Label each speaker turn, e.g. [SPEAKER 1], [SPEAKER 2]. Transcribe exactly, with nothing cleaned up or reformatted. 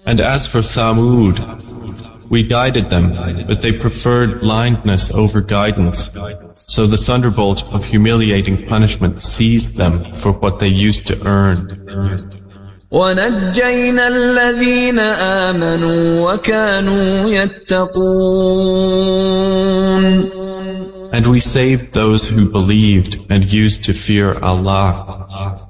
[SPEAKER 1] And as for Thamud, we guided them, but they preferred blindness over guidance. So the thunderbolt of humiliating punishment seized them for what they used to earn.
[SPEAKER 2] وَنَجَّيْنَا الَّذِينَ آمَنُوا وَكَانُوا يَتَّقُونَ
[SPEAKER 1] And we saved those who believed and used to fear Allah.